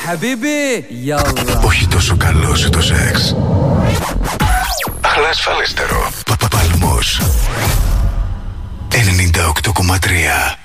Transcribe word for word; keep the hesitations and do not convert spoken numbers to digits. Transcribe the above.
Χαμπίμπι, γιαλά. Όχι τόσο καλό σε το σεξ, αλλά ασφαλέστερο. Παπαπαλμός ενενήντα οκτώ κόμμα τρία.